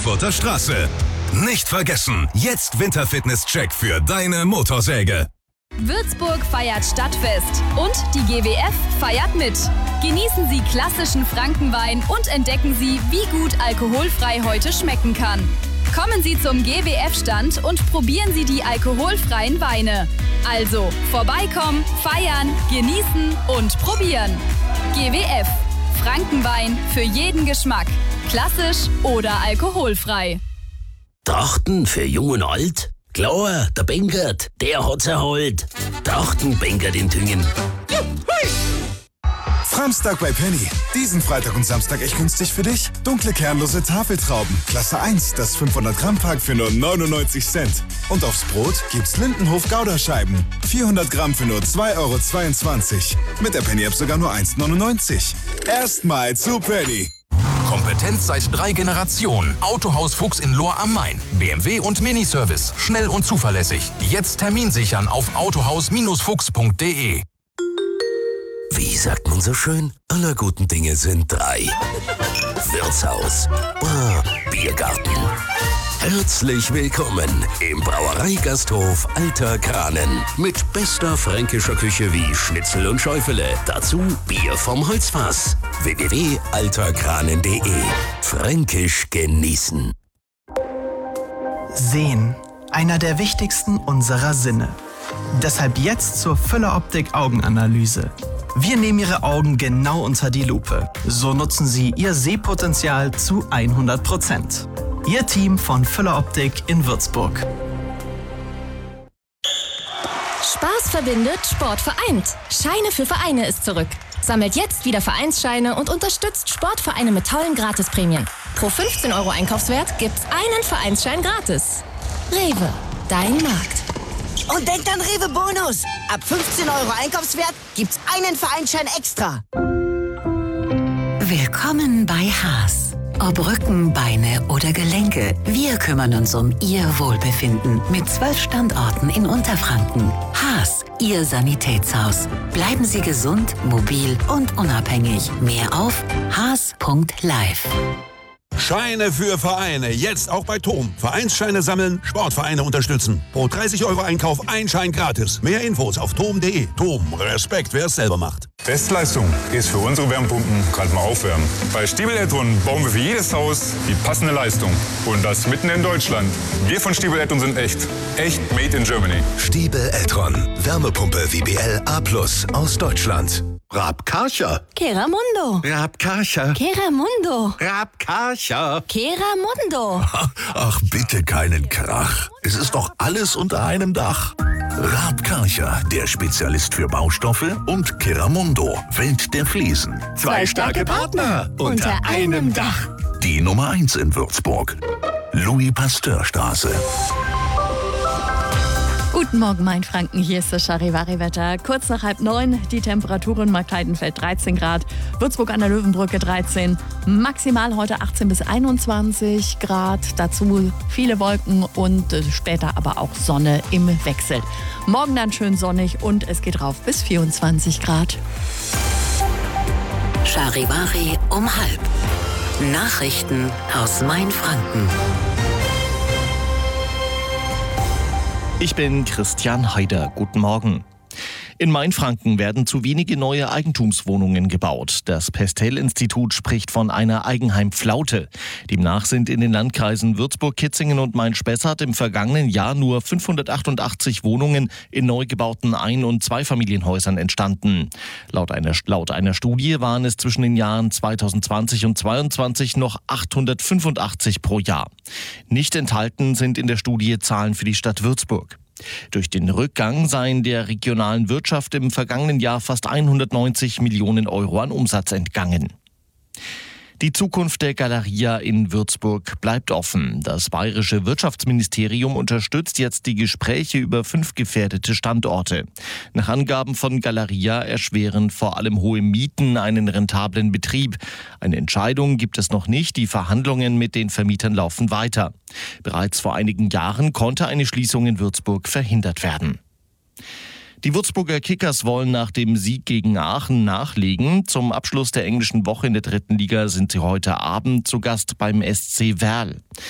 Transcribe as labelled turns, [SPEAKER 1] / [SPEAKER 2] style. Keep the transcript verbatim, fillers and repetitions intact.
[SPEAKER 1] Frankfurter Straße. Nicht vergessen, jetzt Winterfitness-Check für deine Motorsäge.
[SPEAKER 2] Würzburg feiert Stadtfest und die G W F feiert mit. Genießen Sie klassischen Frankenwein und entdecken Sie, wie gut alkoholfrei heute schmecken kann. Kommen Sie zum G W F-Stand und probieren Sie die alkoholfreien Weine. Also vorbeikommen, feiern, genießen und probieren. G W F. Frankenwein für jeden Geschmack. Klassisch oder alkoholfrei.
[SPEAKER 3] Trachten für Jung und Alt? Klar, der Bengert, der hat's erholt. Trachten Bengert in Tüngen.
[SPEAKER 4] Framstag bei Penny. Diesen Freitag und Samstag echt günstig für dich. Dunkle kernlose Tafeltrauben. Klasse eins, das fünfhundert Gramm Pack für nur neunundneunzig Cent. Und aufs Brot gibt's Lindenhof Gouda-Scheiben. vierhundert Gramm für nur zwei Euro zweiundzwanzig. Mit der Penny-App sogar nur eins neunundneunzig. Erstmal zu Penny.
[SPEAKER 5] Kompetenz seit drei Generationen. Autohaus Fuchs in Lohr am Main. B M W und Miniservice. Schnell und zuverlässig. Jetzt Termin sichern auf autohaus fuchs punkt de.
[SPEAKER 3] Wie sagt man so schön? Aller guten Dinge sind drei. Wirtshaus, Bar, Biergarten. Herzlich willkommen im Brauereigasthof Alter Kranen. Mit bester fränkischer Küche wie Schnitzel und Schäufele. Dazu Bier vom Holzfass. w w w punkt alter kranen punkt de. Fränkisch genießen.
[SPEAKER 6] Sehen. Einer der wichtigsten unserer Sinne. Deshalb jetzt zur Füller Optik Augenanalyse. Wir nehmen Ihre Augen genau unter die Lupe. So nutzen Sie Ihr Sehpotenzial zu hundert Prozent. Ihr Team von Füller Optik in Würzburg.
[SPEAKER 7] Spaß verbindet, Sport vereint. Scheine für Vereine ist zurück. Sammelt jetzt wieder Vereinsscheine und unterstützt Sportvereine mit tollen Gratisprämien. Pro fünfzehn Euro Einkaufswert gibt's einen Vereinsschein gratis. Rewe, dein Markt.
[SPEAKER 8] Und denkt an Rewe Bonus. Ab fünfzehn Euro Einkaufswert gibt's einen Vereinsschein extra.
[SPEAKER 9] Willkommen bei Haas. Ob Rücken, Beine oder Gelenke, wir kümmern uns um Ihr Wohlbefinden mit zwölf Standorten in Unterfranken. Haas, Ihr Sanitätshaus. Bleiben Sie gesund, mobil und unabhängig. Mehr auf haas punkt live.
[SPEAKER 10] Scheine für Vereine, jetzt auch bei Tom. Vereinsscheine sammeln, Sportvereine unterstützen. Pro dreißig Euro Einkauf ein Schein gratis. Mehr Infos auf tom punkt de. Tom, Respekt, wer es selber macht.
[SPEAKER 11] Bestleistung ist für unsere Wärmepumpen gerade mal aufwärmen. Bei Stiebel Eltron bauen wir für jedes Haus die passende Leistung. Und das mitten in Deutschland. Wir von Stiebel Eltron sind echt. Echt made in Germany.
[SPEAKER 1] Stiebel Eltron. Wärmepumpe W B L A plus aus Deutschland.
[SPEAKER 12] Rabkarcher.
[SPEAKER 7] Keramundo.
[SPEAKER 12] Rabkarcher.
[SPEAKER 7] Keramundo.
[SPEAKER 12] Rabkarcher.
[SPEAKER 7] Keramundo.
[SPEAKER 1] Ach, bitte keinen Krach. Es ist doch alles unter einem Dach. Rabkarcher, der Spezialist für Baustoffe, und Keramundo, Welt der Fliesen.
[SPEAKER 12] Zwei starke Partner unter einem Dach.
[SPEAKER 1] Die Nummer eins in Würzburg. Louis-Pasteur-Straße.
[SPEAKER 13] Guten Morgen, mein Franken. Hier ist das Charivari-Wetter. Kurz nach halb neun die Temperaturen. Marktheidenfeld dreizehn Grad, Würzburg an der Löwenbrücke dreizehn. Maximal heute achtzehn bis einundzwanzig Grad. Dazu viele Wolken und später aber auch Sonne im Wechsel. Morgen dann schön sonnig und es geht rauf bis vierundzwanzig Grad.
[SPEAKER 9] Charivari um halb. Nachrichten aus Mainfranken.
[SPEAKER 14] Ich bin Christian Haider. Guten Morgen. In Mainfranken werden zu wenige neue Eigentumswohnungen gebaut. Das Pestel-Institut spricht von einer Eigenheimflaute. Demnach sind in den Landkreisen Würzburg, Kitzingen und Main-Spessart im vergangenen Jahr nur fünfhundertachtundachtzig Wohnungen in neu gebauten Ein- und Zweifamilienhäusern entstanden. Laut einer, laut einer Studie waren es zwischen den Jahren zweitausendzwanzig und zweitausendzweiundzwanzig noch achthundertfünfundachtzig pro Jahr. Nicht enthalten sind in der Studie Zahlen für die Stadt Würzburg. Durch den Rückgang seien der regionalen Wirtschaft im vergangenen Jahr fast hundertneunzig Millionen Euro an Umsatz entgangen. Die Zukunft der Galeria in Würzburg bleibt offen. Das bayerische Wirtschaftsministerium unterstützt jetzt die Gespräche über fünf gefährdete Standorte. Nach Angaben von Galeria erschweren vor allem hohe Mieten einen rentablen Betrieb. Eine Entscheidung gibt es noch nicht. Die Verhandlungen mit den Vermietern laufen weiter. Bereits vor einigen Jahren konnte eine Schließung in Würzburg verhindert werden. Die Würzburger Kickers wollen nach dem Sieg gegen Aachen nachlegen. Zum Abschluss der englischen Woche in der dritten Liga sind sie heute Abend zu Gast beim S C Werl.